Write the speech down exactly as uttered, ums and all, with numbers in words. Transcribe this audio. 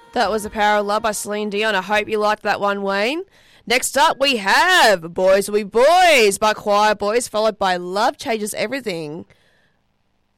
That was The Power of Love by Celine Dion. I hope you liked that one, Wayne. Next up, we have Boys We Boys by Choir Boys, followed by Love Changes Everything